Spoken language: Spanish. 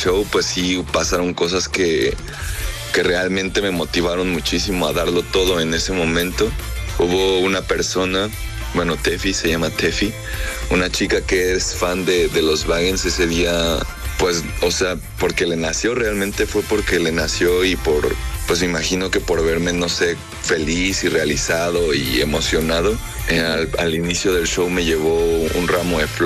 show, pues sí pasaron cosas que realmente me motivaron muchísimo a darlo todo en ese momento. Hubo una persona, bueno, Tefi, se llama Tefi, una chica que es fan de los Vagans ese día, pues, o sea, porque le nació, realmente fue porque le nació y pues imagino que por verme, no sé, feliz y realizado y emocionado, al inicio del show me llevó un ramo de flores